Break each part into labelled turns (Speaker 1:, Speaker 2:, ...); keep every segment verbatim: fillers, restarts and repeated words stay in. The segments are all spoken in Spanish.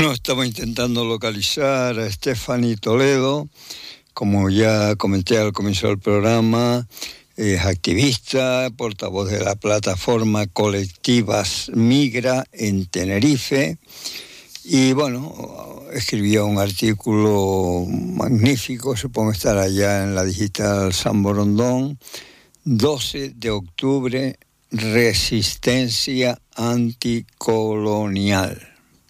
Speaker 1: Bueno, estamos intentando localizar a Stephanie Toledo. Como ya comenté al comienzo del programa, es activista, portavoz de la plataforma Colectivas Migra en Tenerife. Y bueno, escribió un artículo magnífico, supongo estar allá en la digital San Borondón, doce de octubre, resistencia anticolonial.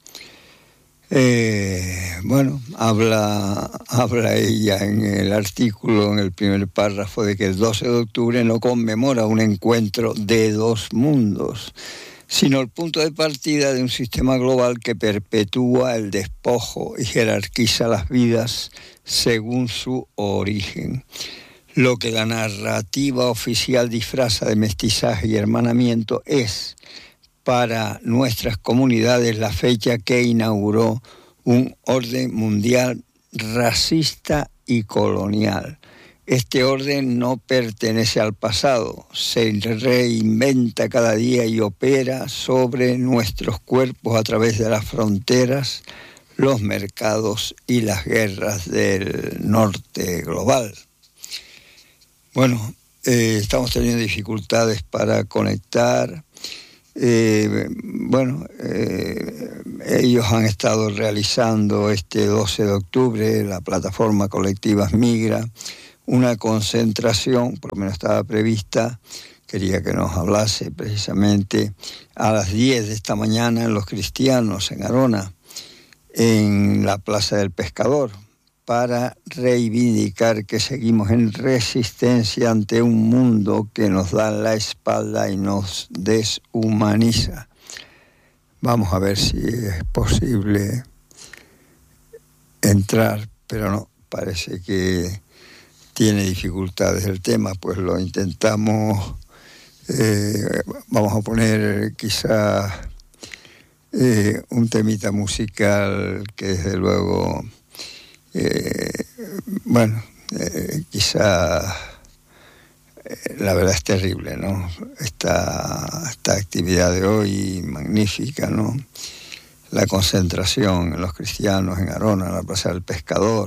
Speaker 1: Eh, bueno, habla, habla ella en el artículo, en el primer párrafo, de que el doce de octubre no conmemora un encuentro de dos mundos, sino el punto de partida de un sistema global que perpetúa el despojo y jerarquiza las vidas según su origen. Lo que la narrativa oficial disfraza de mestizaje y hermanamiento es, para nuestras comunidades, la fecha que inauguró un orden mundial racista y colonial. Este orden no pertenece al pasado, se reinventa cada día y opera sobre nuestros cuerpos a través de las fronteras, los mercados y las guerras del norte global. Bueno, eh, estamos teniendo dificultades para conectar. Eh, bueno, eh, ellos han estado realizando este doce de octubre, la plataforma Colectivas Migra, una concentración, por lo menos estaba prevista, quería que nos hablase precisamente a las diez de esta mañana en Los Cristianos, en Arona, en la Plaza del Pescador, para reivindicar que seguimos en resistencia ante un mundo que nos da la espalda y nos deshumaniza. Vamos a ver si es posible entrar, pero no, parece que tiene dificultades el tema, pues lo intentamos. Eh, vamos a poner quizás eh, un temita musical que desde luego... Eh, bueno, eh, quizá eh, la verdad es terrible, ¿no? Esta, esta actividad de hoy magnífica, ¿no? La concentración en Los Cristianos, en Arona, en la Plaza del Pescador,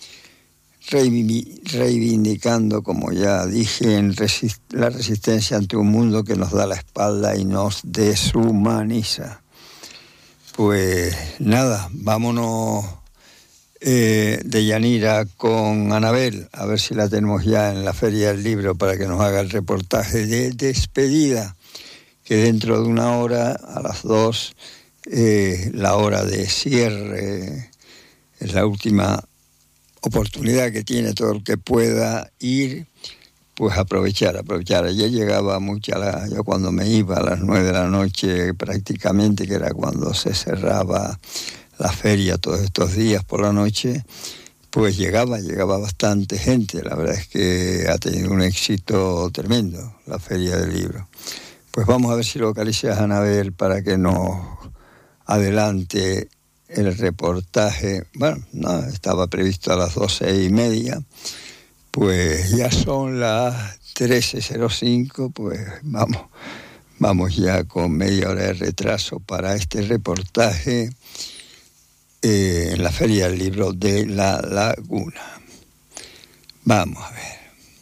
Speaker 1: reivindicando, como ya dije, en resist- la resistencia ante un mundo que nos da la espalda y nos deshumaniza. Pues nada, vámonos... Eh, de Yanira con Anabel, a ver si la tenemos ya en la Feria del Libro para que nos haga el reportaje de despedida, que dentro de una hora, a las dos, eh, la hora de cierre, es la última oportunidad que tiene todo el que pueda ir, pues aprovechar, aprovechar. Ayer llegaba mucha la, yo cuando me iba a las nueve de la noche prácticamente, que era cuando se cerraba la feria todos estos días por la noche, pues llegaba, llegaba bastante gente. La verdad es que ha tenido un éxito tremendo la Feria del Libro. Pues vamos a ver si localizas a Anabel para que nos adelante el reportaje. Bueno, no, estaba previsto a las doce y media, pues ya son las trece cero cinco, pues vamos, vamos ya con media hora de retraso para este reportaje Eh, en la Feria del Libro de La Laguna. Vamos a ver.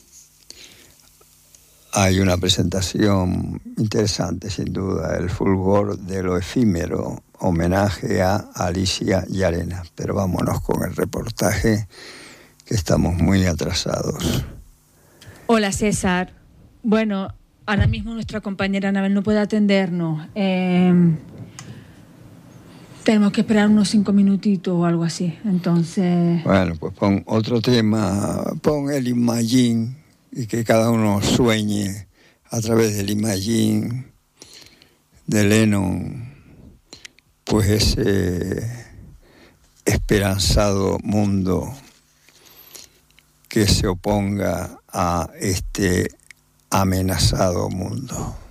Speaker 1: Hay una presentación interesante, sin duda, el fulgor de lo efímero, homenaje a Alicia Llarena. Pero vámonos con el reportaje, que estamos muy atrasados.
Speaker 2: Hola, César. Bueno, ahora mismo nuestra compañera Anabel no puede atendernos. Eh... Tenemos que esperar unos cinco minutitos o algo así, entonces...
Speaker 1: Bueno, pues pon otro tema, pon el Imagine, y que cada uno sueñe a través del Imagine de Lennon, pues ese esperanzado mundo que se oponga a este amenazado mundo.